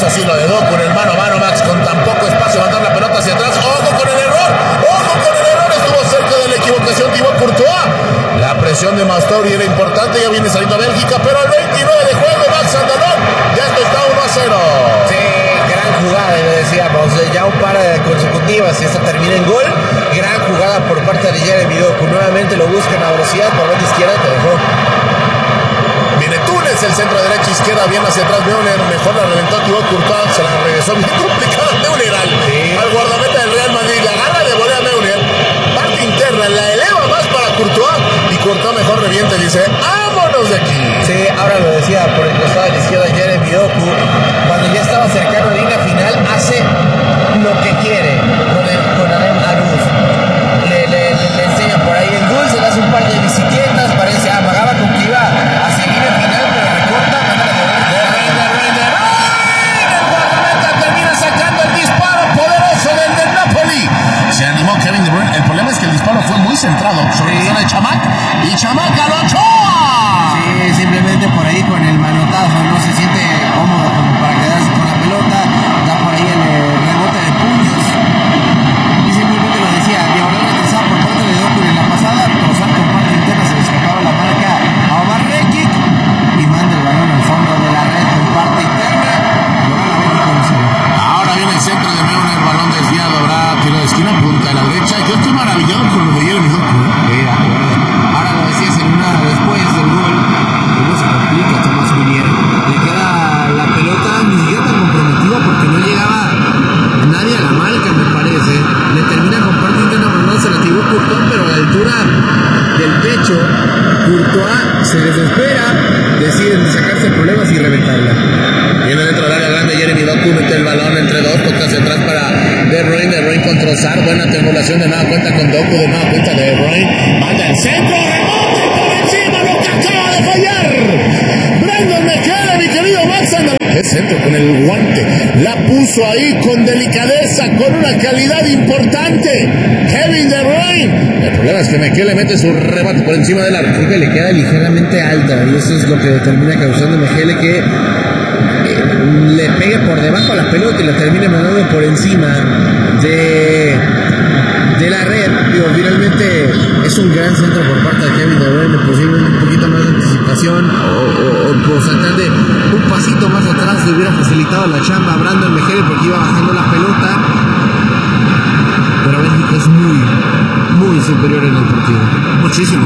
Eso sí, lo de Doku en el mano a mano, Max, con tan poco espacio, mandar la pelota hacia atrás. ¡Ojo con el error! ¡Ojo con el error! Estuvo cerca de la equivocación Thibaut Courtois. La presión de Mastori era importante, ya viene saliendo Bélgica, pero al 29 de juego, Max Andalón, ya esto está 1-0. Sí, gran jugada, le decíamos, ya un par de consecutivas y esta termina en gol. Gran jugada por parte de Jeremy Doku, nuevamente lo busca en la velocidad, por la izquierda te dejó. Viene Túnez, el centro derecha, izquierda, bien hacia atrás, Neuer, mejor la reventó Thibaut Courtois, se la regresó bien complicada Neuer al guardameta del Real Madrid, la gana de volea a Neuer, parte interna, la eleva más para Courtois, y Courtois mejor reviente, dice, ¡vámonos de aquí! Sí, ahora lo decía por el costado de la izquierda Jeremy Doku, cuando ya estaba cercano a la línea final, hace lo que quiere con Adem Aruz. Le enseña por ahí el dulce, le hace un par de bicicletas, parece amagaba con que iba a seguir el final, pero recorta, manda la de el guardameta termina sacando el disparo poderoso del Napoli. Se animó Kevin De Bruyne, el problema es que el disparo fue muy centrado, sobre todo de Chamac, y Chamac a la Ochoa. Sí, simplemente por ahí con el manotazo, no se siente cómodo como para quedarse con la pelota, da por ahí el rebote de puños. Y simplemente lo decía, diagonal retrasada por parte de Doku en la pasada, Trozar con parte interna se le escapaba la marca a Omar Rekic y manda el balón al fondo de la red con parte interna, lo gana México en cero. Ahora viene el centro de Neuer, el balón desviado, habrá tiro de esquina, punta a la derecha. Yo estoy maravillado con lo de Jeremy Doku. Ahora lo decías en una después del gol, cómo se complica Tomás Munier, le queda la pelota ni siquiera tan comprometida porque no llegaba nadie a la marca, me parece, le termina con parte interna mandándose la Thibaut Courtois, pero a la altura del pecho Courtois se desespera, deciden sacarse problemas y reventarla. Viene dentro del área grande Jeremy Doku, mete el balón entre dos, toca hacia atrás para De Bruyne con Trozar, buena triangulación, de nada cuenta con Doku, de nada cuenta De Bruyne, manda el centro, rebote por encima, lo que acaba de fallar Brandon Mejele, mi querido Max Andalón. El centro con el guante, la puso ahí con delicadeza, con una calidad importante Kevin De Bruyne. El problema es que Mejele mete su rebate por encima del arco. Creo que le queda ligeramente alta y eso es lo que termina causando Mejele que le pegue por debajo a la pelota y la termine mandando por encima de la red. Digo, finalmente es un gran centro por parte de Kevin De Bruyne, posiblemente un poquito más de anticipación o por sacar de un pasito más atrás le hubiera facilitado la chamba a Brandon Mejele porque iba bajando la pelota, pero México es muy superior en el partido, muchísimo.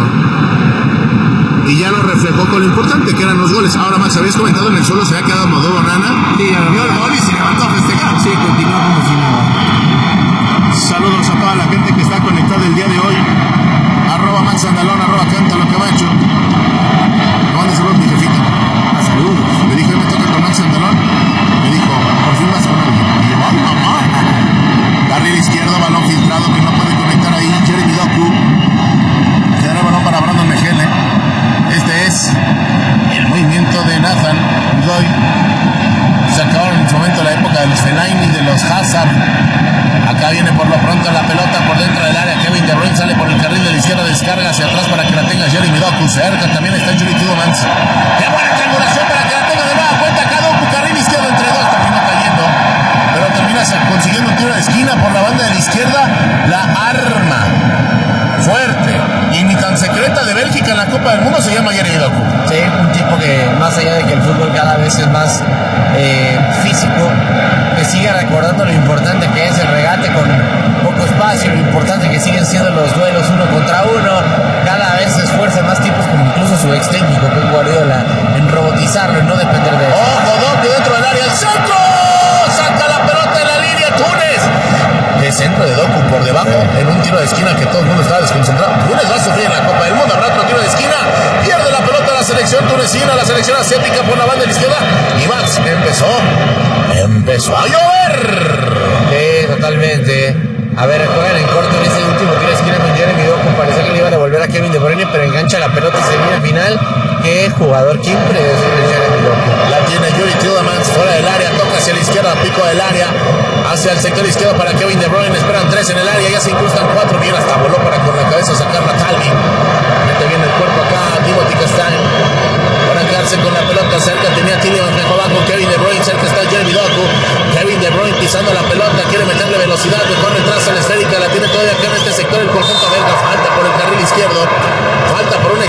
Y ya lo reflejó con lo importante que eran los goles. Ahora, Max, habías comentado en el suelo se había quedado Modó Bonana. Sí, vio el gol y se levantó a festejar. Sí, continúa como si nada. Saludos a toda la gente que está conectada el día de hoy. @Max Andalón, @Canta lo que Macho. ¿Dónde saludos mi jefita? Saludos. Le dije, me toca con Max Andalón. Me dijo, por fin vas con alguien. Y yo, ¡ay, mamá! Carril izquierdo, balón filtrado que no puede conectar ahí. Jeremy Doku. Quedará el balón para Brandon Mejele. Este es el movimiento de Nathan Goy. Se acabaron en su momento la época de los Fellaini, de los Hazard. Acá viene por lo pronto la pelota por dentro del área. Kevin De Bruyne sale por el carril de la izquierda, descarga hacia atrás para que la tenga Jeremy Doku. Cerca también está Yuri Tielemans. ¡Qué buena triangulación para que la tenga de nueva cuenta! Acá Doku, carril izquierdo entre dos, terminó cayendo. Pero termina consiguiendo un tiro de esquina por la banda de la izquierda. La arma fuerte y ni tan secreta de Bélgica en la Copa del Mundo se llama Jeremy Doku. Sí, un tipo que más allá de que el fútbol cada vez es más físico, que sigue recordando lo importante que es el regate con poco espacio, lo importante que siguen siendo los duelos uno contra uno. Cada vez se esfuerzan más tipos como incluso su ex técnico Pep Guardiola en robotizarlo, en no depender de eso. ¡Ojo, Doku dentro del área! ¡El centro! ¡Saca la pelota en la línea Túnez! De centro de Doku por debajo en un tiro de esquina que todo el mundo estaba desconcentrado. Túnez va a sufrir en la Copa del Mundo. Habrá otro tiro de esquina. Pierde la pelota la selección tunecina, la selección asiática por la banda de la izquierda. Y Max empezó a llover. Sí, totalmente. A ver, juegan en corto en ese último tiro de esquina con Jeremy Doku. Parecía que le iba a devolver a Kevin De Bruyne, pero engancha la pelota y se viene al final. Qué jugador, qué impredecible Jeremy Doku. La tiene Yuri Tielemans fuera del área, toca hacia la izquierda, pico del área, hacia el sector izquierdo para Kevin De Bruyne. Esperan 3 en el área, ya se incrustan 4. Bien, hasta voló para con la cabeza sacarla Talvi. Mete bien el cuerpo acá, Timothy Castagne. Para quedarse con la pelota cerca, tenía Tielemans mejor abajo, Kevin De Bruyne, cerca está Jeremy Doku.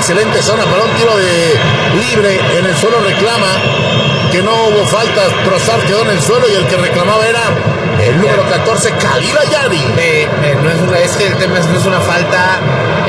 excelente zona para un tiro de libre. En el suelo reclama que no hubo falta. Trossard quedó en el suelo y el que reclamaba era el número 14, Khalil Ayari. Es que el tema no es una falta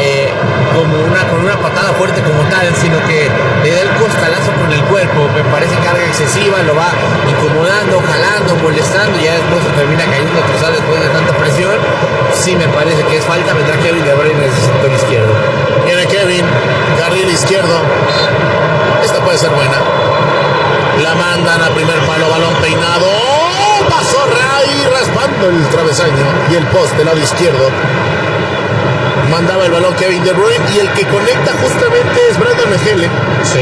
con una patada fuerte como tal, sino que le da el costalazo con el cuerpo. Me parece carga excesiva, lo va incomodando, jalando, molestando y ya después se termina cayendo Trossard después de tanta presión. Sí me parece que es falta. Vendrá Kevin De Bruyne en ese sector izquierdo. Viene Kevin, carril izquierdo. Esta puede ser buena. La mandan a primer palo, balón peinado. ¡Oh! Pasó Ray raspando el travesaño y el poste, lado izquierdo. Mandaba el balón Kevin De Bruyne y el que conecta justamente es Brandon Mejele. Sí.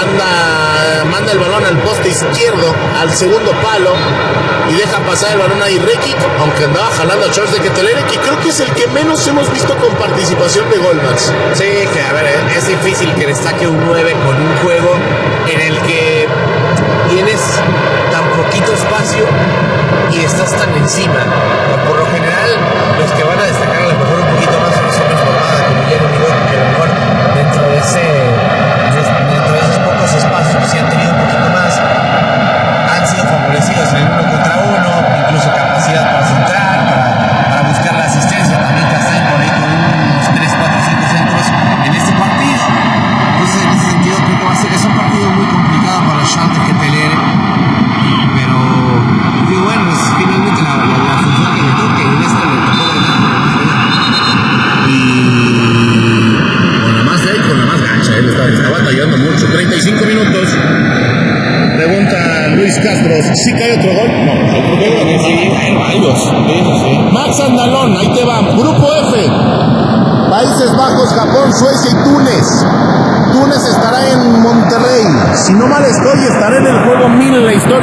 Manda el balón al poste izquierdo, al segundo palo, y deja pasar el balón ahí Rekic, aunque andaba jalando a Charles de Ketelaere, que creo que es el que menos hemos visto con participación de gol, Max. Sí, que a ver, es difícil que destaque un 9 con un juego en el que tienes tan poquito espacio y estás tan encima. Por lo general, los que van a destacar a lo mejor un poquito más son los hombres formados, como Jeremy Doku, que a lo mejor dentro de esos pocos espacios que sí han tenido un poquito más, han sido favorecidos en el 1 contra 1, incluso capacidad para centrar, para buscar la asistencia. También Castaño por ahí con unos 3, 4, 5 centros en este partido. Entonces, en ese sentido, creo que es un partido muy complicado para Charles de Ketelaere, pero bueno, es finalmente la función que le toque, y en esta le tocó ganar. Y con la más gancha, él está batallando mucho. 35 minutos. Pregunta Luis Castro, ¿sí cae otro gol? No, otro gol. Sí, hay varios. Sí. Max Andalón, ahí te va. Grupo F. Países Bajos, Japón, Suecia y Túnez. Túnez estará en Monterrey. Si no mal estoy, estará en el juego 1000 en la historia.